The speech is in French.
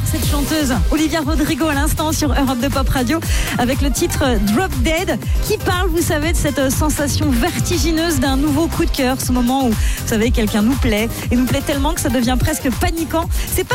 cette chanteuse Olivia Rodrigo à l'instant sur Europe 2 Pop Radio avec le titre Drop Dead qui parle, vous savez, de cette sensation vertigineuse d'un nouveau coup de cœur, ce moment où, vous savez, quelqu'un nous plaît et nous plaît tellement que ça devient presque paniquant. C'est pas